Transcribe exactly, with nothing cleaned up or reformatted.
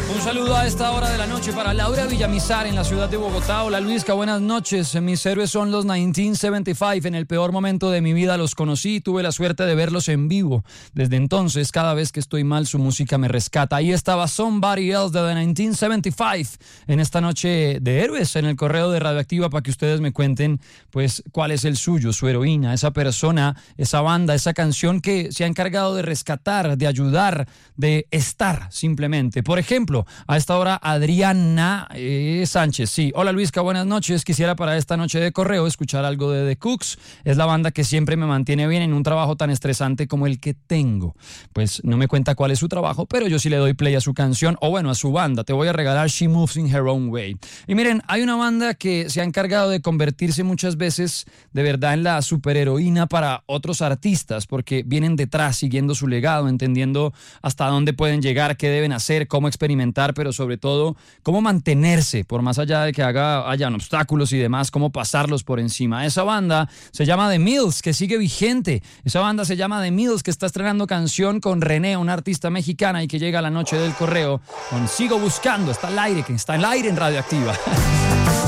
Un saludo a esta hora de la noche para Laura Villamizar en la ciudad de Bogotá. Hola Luisca, buenas noches. Mis héroes son los mil novecientos setenta y cinco. En el peor momento de mi vida los conocí y tuve la suerte de verlos en vivo. Desde entonces, cada vez que estoy mal, su música me rescata. Ahí estaba Somebody Else de The mil novecientos setenta y cinco en esta noche de héroes en el correo de Radioactiva para que ustedes me cuenten pues cuál es el suyo, su heroína, esa persona, esa banda, esa canción que se ha encargado de rescatar, de ayudar, de estar simplemente. Por ejemplo, a esta hora Adriana eh, Sánchez, sí. Hola Luisca, buenas noches. Quisiera para esta noche de correo escuchar algo de The Cooks. Es la banda que siempre me mantiene bien en un trabajo tan estresante como el que tengo. Pues no me cuenta cuál es su trabajo, pero yo sí le doy play a su canción, o bueno, a su banda. Te voy a regalar She Moves in Her Own Way. Y miren, hay una banda que se ha encargado de convertirse muchas veces de verdad en la superheroína para otros artistas, porque vienen detrás siguiendo su legado, entendiendo hasta dónde pueden llegar, qué deben hacer, cómo experimentar, pero sobre todo cómo mantenerse, por más allá de que haga, hayan obstáculos y demás, cómo pasarlos por encima. Esa banda se llama The Mills, que sigue vigente. Esa banda se llama The Mills, que está estrenando canción con René, una artista mexicana, y que llega a la noche del correo con Sigo Buscando. Está al aire, que está al aire en Radioactiva.